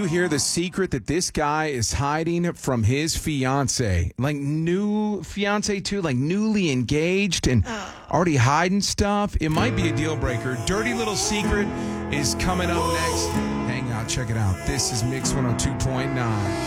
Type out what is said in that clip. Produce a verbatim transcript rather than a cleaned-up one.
you hear the secret that this guy is hiding from his fiance? Like new fiance too, like newly engaged and already hiding stuff. It might be a deal breaker. Dirty little secret is coming up next. Hang out, check it out. This is Mix one oh two point nine.